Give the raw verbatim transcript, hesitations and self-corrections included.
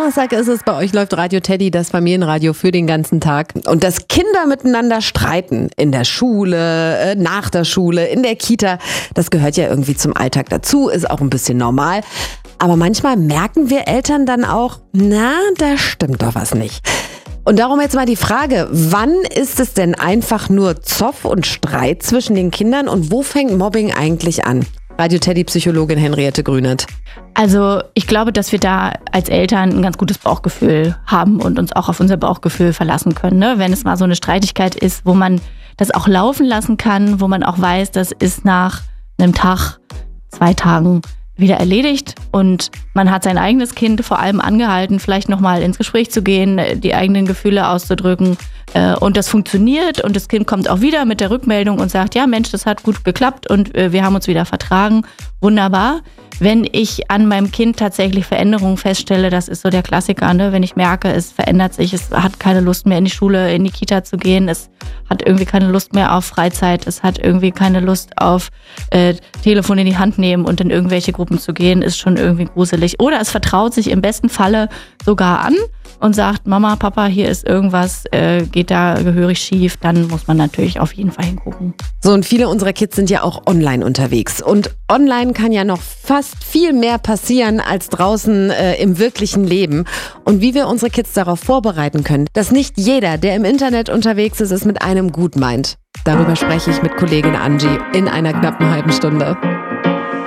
Donnerstag ist es, bei euch läuft Radio Teddy, das Familienradio für den ganzen Tag. Und dass Kinder miteinander streiten, in der Schule, nach der Schule, in der Kita, das gehört ja irgendwie zum Alltag dazu, ist auch ein bisschen normal. Aber manchmal merken wir Eltern dann auch, na, da stimmt doch was nicht. Und darum jetzt mal die Frage, wann ist es denn einfach nur Zoff und Streit zwischen den Kindern und wo fängt Mobbing eigentlich an? Radio Teddy-Psychologin Henriette Grünert. Also ich glaube, dass wir da als Eltern ein ganz gutes Bauchgefühl haben und uns auch auf unser Bauchgefühl verlassen können. Ne? Wenn es mal so eine Streitigkeit ist, wo man das auch laufen lassen kann, wo man auch weiß, das ist nach einem Tag, zwei Tagen wieder erledigt und man hat sein eigenes Kind vor allem angehalten, vielleicht nochmal ins Gespräch zu gehen, die eigenen Gefühle auszudrücken und das funktioniert und das Kind kommt auch wieder mit der Rückmeldung und sagt, ja Mensch, das hat gut geklappt und wir haben uns wieder vertragen, wunderbar. Wenn ich an meinem Kind tatsächlich Veränderungen feststelle, das ist so der Klassiker, ne? Wenn ich merke, es verändert sich, es hat keine Lust mehr in die Schule, in die Kita zu gehen, es hat irgendwie keine Lust mehr auf Freizeit, es hat irgendwie keine Lust auf äh, Telefon in die Hand nehmen und in irgendwelche Gruppen zu gehen, ist schon irgendwie gruselig. Oder es vertraut sich im besten Falle sogar an und sagt, Mama, Papa, hier ist irgendwas, äh, geht da gehörig schief, dann muss man natürlich auf jeden Fall hingucken. So, und viele unserer Kids sind ja auch online unterwegs. Und online kann ja noch fast viel mehr passieren als draußen äh, im wirklichen Leben. Und wie wir unsere Kids darauf vorbereiten können, dass nicht jeder, der im Internet unterwegs ist, es mit einem gut meint. Darüber spreche ich mit Kollegin Angie in einer knappen halben Stunde.